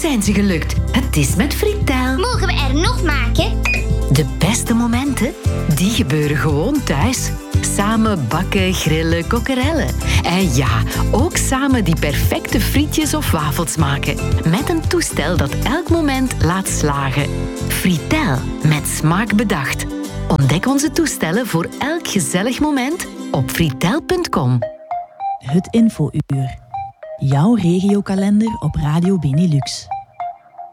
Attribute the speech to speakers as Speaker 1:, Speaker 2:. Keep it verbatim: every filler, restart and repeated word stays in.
Speaker 1: zijn ze gelukt. Het is met Fritel.
Speaker 2: Mogen we er nog maken?
Speaker 1: De beste momenten, die gebeuren gewoon thuis. Samen bakken, grillen, kokkerellen. En ja, ook samen die perfecte frietjes of wafels maken. Met een toestel dat elk moment laat slagen. Fritel, met smaak bedacht. Ontdek onze toestellen voor elk gezellig moment op fritel punt com.
Speaker 3: Het infouur. Jouw regiokalender op Radio Benelux.